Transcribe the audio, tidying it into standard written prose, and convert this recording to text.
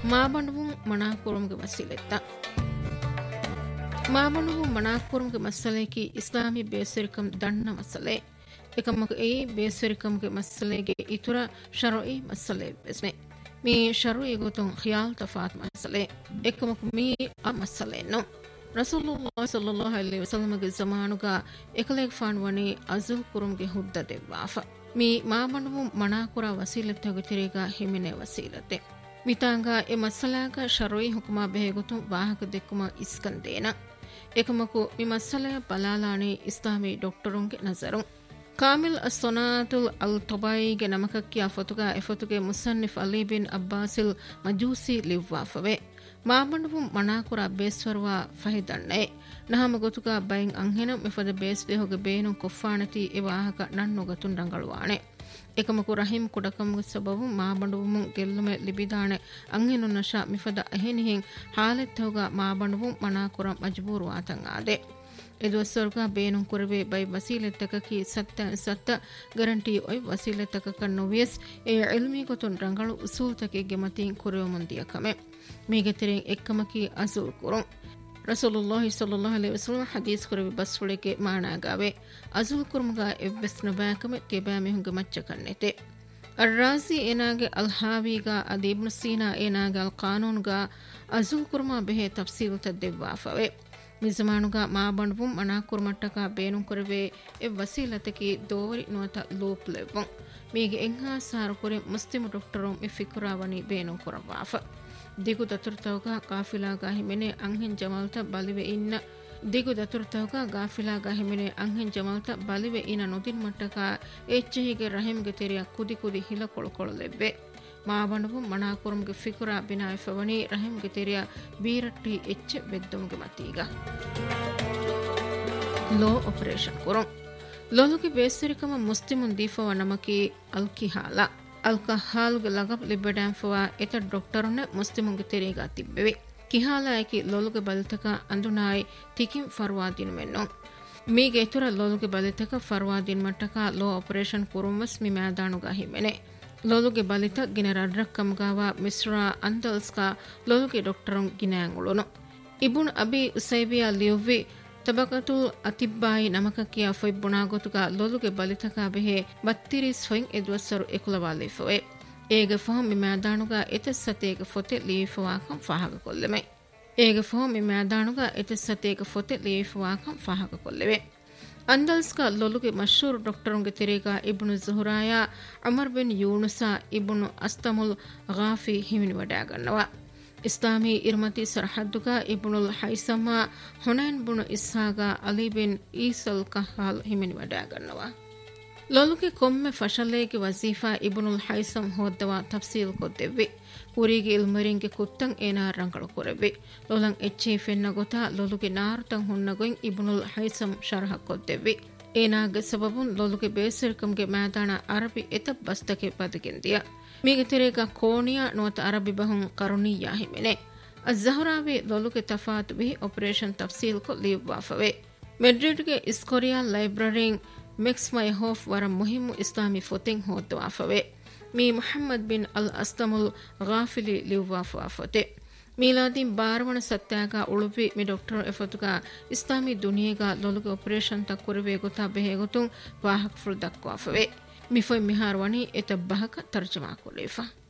ಮಾಬಂಡುವುಂ ಮಣಾಕುರುಮ್ಗೆ ವಸೀಲೆತ್ತ ಮಾಬಂಡುವುಂ ಮಣಾಕುರುಮ್ಗೆ ಮಸಲೆಕಿ ಇಸ್ಲಾಮಿ ಬೇಸರಿಕಂ ದಣ್ಣ ಮಸಲೆ එකමක ඒ ಬೇಸರಿಕಂಗೆ ಮಸಲೆಗೆ ಇತುರ ಶರঈ ಮಸಲೆ ಬೆಸ್ನೆ me ಶರঈ ಗೊತುಂ ಖಿಯಾಲ್ ತಫಾತ್ ಮಸಲೆ එකಮಕ me ಆ ಮಸಲೆನೋ ರಸೂಲುಲ್ಲಾಹಿ ಸಲ್ಲಲ್ಲಾಹು ಅಲೈಹಿ ವಸಲ್ಲಂಗೆ ಜಮಾನುಗ එකಲೆಗ್ ಫಾನ್ವನಿ ಅಜುಲ್ ಕುರುಮ್ಗೆ ಹುದ್ದ ದೆವ್ವಾಫ me ಮಾಬಂಡುವುಂ ಮಣಾಕುರ ವಸೀಲೆತ್ತಗೆ ತಿರಿಗ ಹಿಮಿನೆ ವಸೀಲತೆ ಮಿತಾಂಗ A ಮಸಲಾಗ ಶರঈ ಹುಕುಮಾ ಬೆಹೆಗುತುಂ ವಾಹಕ ದೆಕ್ಕುಮ ಇಸ್ಕಂದೇನ එකಮಕು ಮಿ ಮಸಲೆಯ ಬಲಾಲಾಣಿ ಇಸ್ಲಾಮಿ ಡಾಕ್ಟರುಂಗೆ ನಜರುಂ ಕಾಮಿಲ್ ಅಸ್ಸೊನಾತುಲ್ ಅಲ್ ತೊಬಾಯಿಗೆ ನಮಕಕ್ಕಿಯ ಫೊತುಗ ಎಫೊತುಗೆ ಮುಸನ್ನಿಫ್ ಅಲಿ ಬಿನ್ ಅಬ್ಬಾಸಿಲ್ ಮಜೂಸಿ ಲಿವ್ವಾಫವೆ ಮಾಬಂಡುವುಂ ಮಣಾಕುರ ಬೇಸ್ವರ್ವಾ ಫಹಿದಣ್ಣೆ ನಹಮ ಗೊತುಗ ಬೈನ್ ಅಂಹೆನಂ ಮಿಫದ ಬೇಸ್ದೆ ಹೊಗೆ ಬೇನು ಕೊಫ್ಫಾಣತಿ ಎ ವಾಹಕ ನಣ್ಣುಗತುನ್ ರಂಗಳುವಾಣೆ එකමಕು ರಹೀಮ್ ಕುಡಕಂಗೆ ಸಬಬು ಮಾಬಂಡುವುಂ ಗೆಲ್ಲುಮೆ ಲಿಬಿದಾಣೆ ಅಂಹೆನು ನಶ ಮಿಫದ ಅಹೆನಿಹಿಂ ಹಾಲೆತ್ತೋಗ ಮಾಬಂಡುವುಂ ಮಣಾಕುರ ಮಜ್ಬೂರ್ ವಾತಂ ಆದೆ ಎದುವಸ್ವರ್ಗ ಬೇನು ಕುರವೆ ಬೈ ವಸೀಲೆತ್ತಕಕಿ ಸತ್ತ ಗರಂಟಿ ಒಯ್ ವಸೀಲೆತ್ತಕಕ ನೋವಿಯಸ್ ಎ ಇಲ್ಮಿ ಗೊತುನ್ ರಂಗಳು ಉಸೂಲ್ ತಕೆಗೆ ಮತಿನ್ ಕುರೆಯೊಮುಂದಿಯ ಕಮೆ ಮೀಗೆ ತೆರೆಂ ಎಕ್ಕಮಕಿ ಅಸುಲ್ ಕುರುಂ ರಸೂಲುಲ್ಲಾಹಿ ಸಲ್ಲಲ್ಲಾಹು ಅಲೈಹಿ ವಸಲ್ಲಂ ಹದೀಸ್ ಕುರವೆ ಬಸ್ಫುಳೆಗೆ ಮಾಣಾಗಾವೆ ಅಸುಲ್ ಕುರುಮ್ಗ ಎವ್ವೆಸ್ ನಬಾಕಮೆ ಕೆಬಾ ಮಿಹುಂಗೆ ಮಚ್ಚಕನ್ನೆತೆ ಅರ್ರಾಜಿ ಏನಾಗೆ ಅಲ್ ಹಾವಿಗ ಅದಿ ಇಬ್ನು ಸೀನಾ ಏನಾಗೆ ಅಲ್ ಕಾನೂನ್ಗ ಅಸುಲ್ ಕುರುಮ ಬೆಹೆ ತಫ್ಸೀಲ್ ತದ್ದೆವ್ವಾಫವೆ ಮಿಜಮಾನುಗ ಮಾಬಂಡುವುಂ ಮಣಾಕುರ್ಮಟ್ಟಕ ಬೇನು ಕುರವೆ ಎ ವಸೀಲತಕಿ ದೋವರಿ ನುವತ ಲೂಪ್ ಲೆವ್ವಂ ಮೀಗೆ ಎಂಹಾ ಸಾರು ಕುರೆ ಮುಸ್ಲಿಮ್ ಡಾಕ್ಟರುಂ ಇ ಫಿಕುರಾವನಿ ಬೇನು ಕುರವಾಫ ದಿಗು ದತುರ್ತವಗ ಕಾಫಿಲಾಗ ಹಿಮೆನೆ ಅಂಹೆನ್ ಜಮಲ್ತ ಬಲಿವೆ ಇನ್ನ ದಿಗು ದತುರ್ತವಗ ಗಾಫಿಲಾಗ ಹಿಮೆನೆ ಅಂಹೆನ್ ಜಮಲ್ತ ಬಲಿವೆ ಇನ ನುದಿನ್ ಮಟ್ಟಕ ಎಚ್ಚಹಿಗೆ ರಹಿಮ್ಗೆ ತೆರಿಯ ಕುದಿ ಕುದಿ ಹಿಲ ಕೊಳಕೊಳಲೆವ್ವೆ ಮಾಬಂಡುವುಂ ಮಣಾಕುರುಮ್ಗೆ ಫಿಕುರ ಬಿನಾಯ್ ಫವನಿ ರಹಿಮ್ಗೆ ತೆರಿಯ ಬೀರಟ್ಟಿ ಎಚ್ಚೆ ಬೆದ್ದುಮ್ಗೆ ಮತೀಗ ಲೋ ಆಪರೇಷನ್ ಕುರುಂ ಲೋಲುಗೆ ಬೇಸರಿಕಮ ಮುಸ್ಲಿಮುನ್ ದೀಫವ ನಮಕಿ ಅಲ್ ಕಿಹಾಲ ಅಲ್ ಕಹಾಲ್ಗೆ ಲಗಬ್ ಲಿಬ್ಬೆಡಾಂ ಫವಾ ಎತ ಡಾಕ್ಟರುನೆ ಮುಸ್ಲಿಮುನ್ಗೆ ತೆರಿಗ ತಿಬ್ಬೆವಿ ಕಿಹಾಲಾಯಕಿ ಲೋಲುಗೆ ಬಲಿತಕ ಅಂದುನಾಯ್ ತಿಕಿಂ ಫರ್ವಾದಿನ್ ಮೆನ್ನೋ ಮೀಗೆ ಎತುರ ಲೋಲುಗೆ ಬಲಿತಕ ಫರ್ವಾದಿನ್ ಮಟ್ಟಕ ಲೋ ಆಪರೇಷನ್ ಕುರುಂವಸ್ ಮಿ ಮ್ಯಾದಾನುಗ ಹಿಮೆನೆ ಲೋಲುಗೆ ಬಲಿತ ಗಿನ ರಡ್ರಕ್ಕಂಗಾವ ಮಿಸ್ರಾ ಅಂದಲ್ಸ್ಕ ಲೋಲುಗೆ ಡಾಕ್ಟರುಂ ಗಿನಾಂಗುಳುನು ಇಬುನ್ ಅಬಿ ಉಸೈಬಿಯಾ ಲಿಯುವ್ವಿ ತಬಕತುಲ್ ಅತಿಬ್ಬಾಯಿ ನಮಕಕಿಯ ಫೊಯ್ಬುಣಾಗೊತುಗ ಲೋಲುಗೆ ಬಲಿತಕ ಬೆಹೆ ಬತ್ತಿರಿಸ್ ಫೊಯಿಂ ಎದುವಸ್ಸರು ಎಕುಲವಾಲಿಫವೆ ಏಗೆ ಫಹಂ ಮಿ ಮ್ಯಾದಾನುಗ ಎತೆಸ್ಸತೇಗೆ ಫೊತೆ ಲೀಫವಾಕಂ ಫಾಹಗ ಕೊಲ್ಲೆಮೆ ಏಗೆ ಫಹಂ ಮಿ ಮ್ಯಾದಾನುಗ ಎತೆಸ್ಸತೇಗೆ ಫೊತೆ ಲೀಫವಾಕಂ ಫಾಹಗ ಕೊಲ್ಲೆವೆ ಅಂದಲ್ಸ್ಕ ಲೊಲುಗೆ ಮಶೂರ್ ಡಾಕ್ಟರುಂಗೆ ತೆರೆಗ ಇಬ್ನು ಜುಹುರಾಯ ಉಮರ್ ಬಿನ್ ಯೂನುಸಾ ಇಬ್ನು ಅಸ್ತಮುಲ್ ಗಾಫಿ ಹಿಮಿನಿ ವಡಾಗನ್ನವ ಇಸ್ಲಾಮಿ ಇರ್ಮತಿ ಸರ್ಹದ್ದುಗ ಇಬ್ನುಲ್ ಹೈಸಮ Hunayn bin ಇಸ್ಹಾಗ Ali bin easel ಕಹಾಲ್ ಹಿಮಿನಿ ವಡಾಗನ್ನವ ಲೊಲುಗೆ ಕೊಮ್ಮೆ ಫಶಲೇಗೆ ವಜೀಫಾ ಇಬ್ನುಲ್ ಹೈಸಮ್ ಹೋದ್ದವ ತಫ್ಸೀಲ್ ಕೊದ್ದೆವ್ವಿ ಉರಿಗೆ ಇಲ್ಮರಿಂಗೆ ಕುತ್ತಂ ಏನಾ ರಂಗಳು ಕೊರೆವ್ವಿ ಲೊಲಂ ಎಚ್ಚಿ ಫೆನ್ನ ಗೊತಾ ಲೊಲುಗೆ ನಾರುತಂ ಹುನ್ನಗೊಯಿಂ ಇಬ್ನುಲ್ ಹೈಸಮ್ ಶರಹ ಕೊದ್ದೆವ್ವಿ ಏನಾಗೆ ಸಬಬುನ್ ಲೊಲುಗೆ ಬೇಸರಿಕಂಗೆ ಮ್ಯಾದಾಣ ಅರಬಿ ಎತ ಬಸ್ತಕೆ ಪದಗೆಂದಿಯ ಮೀಗೆ ತೆರೆಗ ಕೋಣಿಯ ನುವತ ಅರಬಿ ಬಹುಂ ಕರುಣಿಯಾ ಹಿಮೆನೆ ಅಜ್ಜಹರಾವಿ ಲೊಲುಗೆ ತಫಾತ್ ವಿ ಆಪರೇಷನ್ ತಫ್ಸೀಲ್ ಕೊ ಲೀವ್ವಾಫವೆ ಮೆಡ್ರಿಡ್ಗೆ ಇಸ್ಕೊರಿಯಾ ಲೈಬ್ರರಿಂಗ್ ಮಿಕ್ಸ್ ಮೈ ಹೋಫ್ ವರ ಮುಹಿಮ್ಮು ಇಸ್ಲಾಮಿ ಫೊತೆಂ ಹೋದ್ವಾಫವೆ ಮೀ ಮುಹಮ್ಮದ್ ಬಿನ್ ಅಲ್ ಅಸ್ತಮುಲ್ ಗಾಫಿಲಿ ಲಿವ್ವಾಫಾಫತೆ ಮೀಲಾದಿನ್ ಬಾರವಣ ಸತ್ಯಾಗ ಉಳುವಿ ಮಿ ಡಾಕ್ಟರ್ ಎಫತುಗ ಇಸ್ಲಾಮಿ ದುನಿಯೆಗ ಲೊಲುಗೆ ಆಪರೇಷನ್ ತ ಕುರವೆ ಗೊತಾ ಬೆಹೆಗೊತುಂ ವಾಹಕ್ ಫುಲ್ ದಕ್ವಾಫವೆ ಮಿಫೊಯ್ ಮಿಹಾರ್ ವಣಿ ಎತ ಬಹಕ ತರ್ಜಮಾ ಕೊಲೇಫಾ